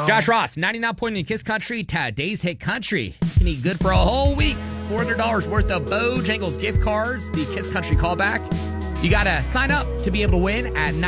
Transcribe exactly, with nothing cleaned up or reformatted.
Josh Ross, ninety-nine point in Kiss Country, today's hit country. You can eat good for a whole week. four hundred dollars worth of Bojangles gift cards, the Kiss Country callback. You got to sign up to be able to win at